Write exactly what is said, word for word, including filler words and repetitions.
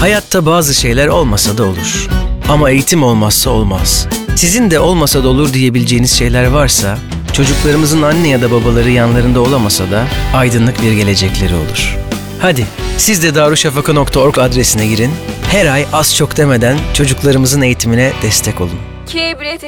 Hayatta bazı şeyler olmasa da olur. Ama eğitim olmazsa olmaz. Sizin de olmasa da olur diyebileceğiniz şeyler varsa, çocuklarımızın anne ya da babaları yanlarında olamasa da aydınlık bir gelecekleri olur. Hadi siz de darüşşafaka nokta org adresine girin. Her ay az çok demeden çocuklarımızın eğitimine destek olun. Kibrit